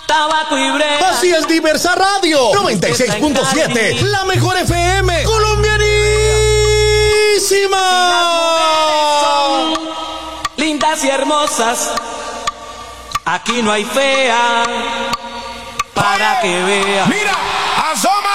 tabaco y brea. Así es Diversa Radio 96.7, la mejor FM colombianísima. Lindas y hermosas, aquí no hay fea, para que vea. Mira, asoma